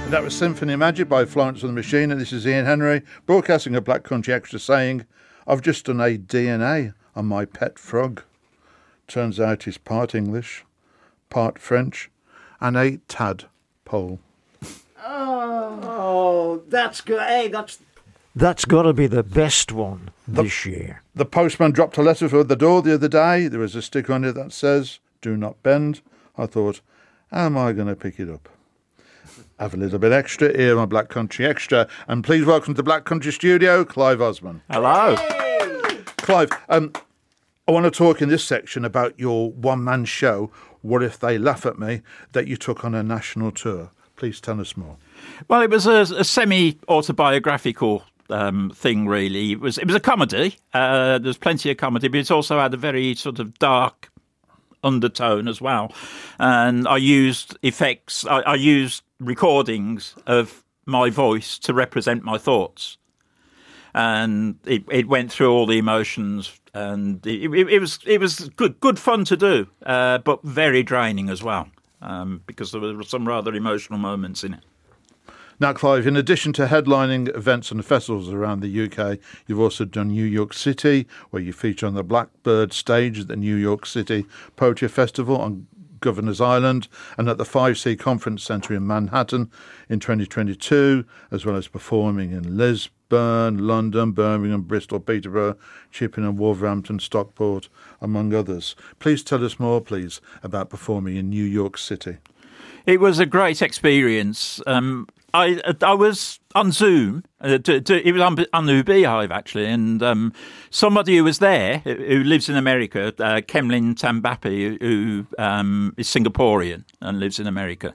That was Symphony Magic by Florence and the Machine, and this is Ian Henry, broadcasting a Black Country Extra, saying, I've just done a DNA on my pet frog. Turns out he's part English, part French, and a tadpole. Oh, that's good. Hey, That's got to be the best one this year. The postman dropped a letter for the door the other day. There was a sticker on it that says, do not bend. I thought, how am I going to pick it up? Have a little bit extra here on Black Country Extra. And please welcome to Black Country Studio, Clive Osman. Hello. Clive, I want to talk in this section about your one-man show, What If They Laugh at Me, that you took on a national tour. Please tell us more. Well, it was a semi-autobiographical thing, really. It was a comedy. There's plenty of comedy, but it's also had a very sort of dark undertone as well. And I used effects. I used recordings of my voice to represent my thoughts. And it went through all the emotions, and it was good fun to do, but very draining as well, because there were some rather emotional moments in it. Now, Clive, in addition to headlining events and festivals around the UK, you've also done New York City, where you feature on the Blackbird stage at the New York City Poetry Festival on Governor's Island, and at the 5C Conference Centre in Manhattan in 2022, as well as performing in Lisbon, London, Birmingham, Bristol, Peterborough, Chippenham, Wolverhampton, Stockport, among others. Please tell us more, please, about performing in New York City. It was a great experience. I was on Zoom. It was on the Beehive, actually, and somebody who was there, who lives in America, Kemlin Tambapi, who is Singaporean and lives in America,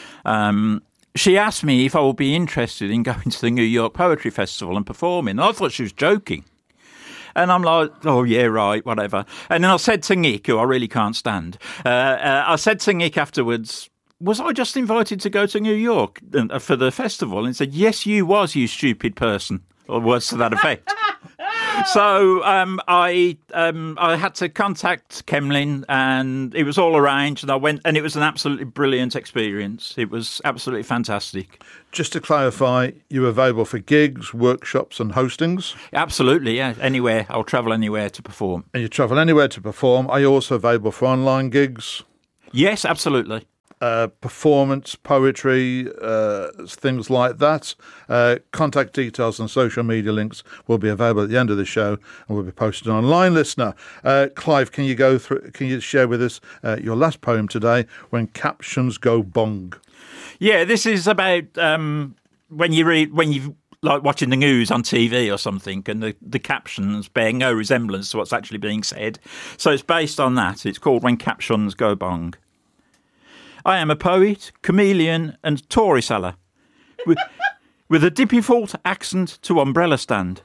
she asked me if I would be interested in going to the New York Poetry Festival and performing. And I thought she was joking. And I'm like, oh, yeah, right, whatever. And then I said to Nick, who I really can't stand, I said to Nick afterwards, was I just invited to go to New York for the festival? And he said, yes, you was, you stupid person, or words to that effect. So I had to contact Kemlin, and it was all arranged, and I went, and it was an absolutely brilliant experience. It was absolutely fantastic. Just to clarify, you're available for gigs, workshops and hostings? Absolutely, yeah, anywhere. I'll travel anywhere to perform. And you travel anywhere to perform. Are you also available for online gigs? Yes, absolutely. Performance, poetry, things like that. Contact details and social media links will be available at the end of the show and will be posted online, listener. Clive, can you share with us your last poem today, When Captions Go Bong? Yeah, this is about when you like watching the news on TV or something, and the captions bear no resemblance to what's actually being said. So it's based on that. It's called When Captions Go Bong. I am a poet, chameleon and Tory seller, with a default accent to umbrella stand.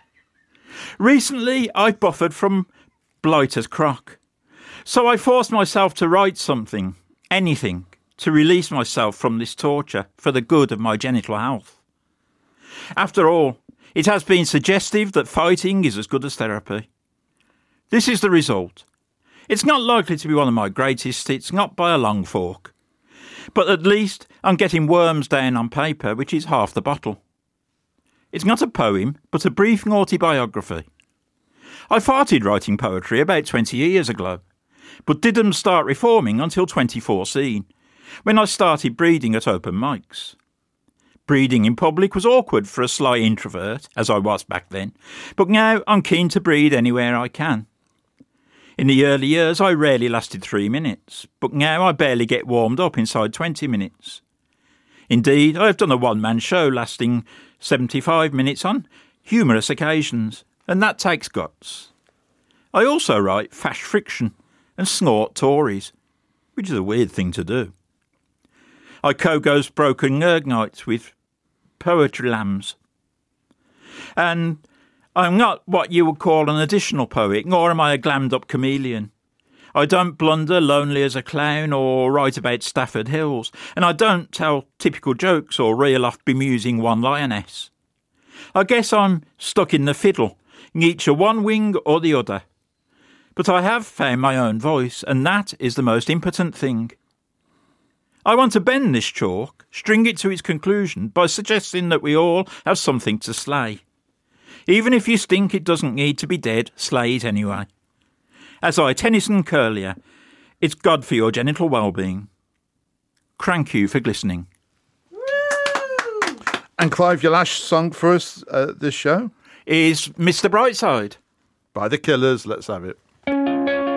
Recently, I've buffered from blighter's crock, so I forced myself to write something, anything, to release myself from this torture for the good of my genital health. After all, it has been suggestive that fighting is as good as therapy. This is the result. It's not likely to be one of my greatest hits, not by a long fork. But at least I'm getting worms down on paper, which is half the battle. It's not a poem, but a brief autobiography. I started writing poetry about 20 years ago, but didn't start reforming until 2014, when I started breeding at open mics. Breeding in public was awkward for a sly introvert, as I was back then, but now I'm keen to breed anywhere I can. In the early years, I rarely lasted 3 minutes, but now I barely get warmed up inside 20 minutes. Indeed, I have done a one-man show lasting 75 minutes on humorous occasions, and that takes guts. I also write fash fiction and snort Tories, which is a weird thing to do. I co-ghost Broken Nerd Nights with Poetry Lambs. And I'm not what you would call an additional poet, nor am I a glammed-up chameleon. I don't blunder lonely as a clown or write about Stafford Hills, and I don't tell typical jokes or reel off bemusing one-liners. I guess I'm stuck in the fiddle, neither one wing or the other. But I have found my own voice, and that is the most impotent thing. I want to bend this chalk, string it to its conclusion by suggesting that we all have something to slay. Even if you think it doesn't need to be dead, slay it anyway. As I, Tennyson Curlier, it's God for your genital well-being. Crank you for glistening. And Clive, your last song for us this show? Is Mr. Brightside. By The Killers. Let's have it.